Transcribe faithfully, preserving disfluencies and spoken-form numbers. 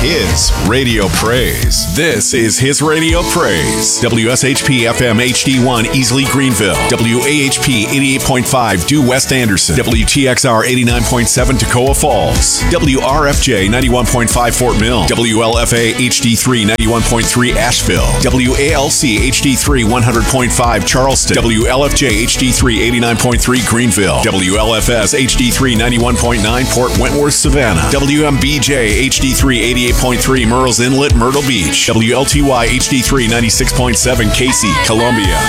his radio praise. This is his radio praise. W S H P F M H D one Easley Greenville. W A H P eighty-eight point five Due West Anderson. W T X R eighty-nine point seven Toccoa Falls. W R F J ninety-one point five Fort Mill. W L F A H D three ninety-one point three Asheville. W A L C H D three one hundred point five Charleston. W L F J H D three eighty-nine point three Greenville. W L F S H D three ninety-one point nine Port Wentworth, Savannah. W M B J H D three eighty-eight point three Murrells Inlet, Myrtle Beach. W L T Y H D three ninety-six point seven Casey, Columbia.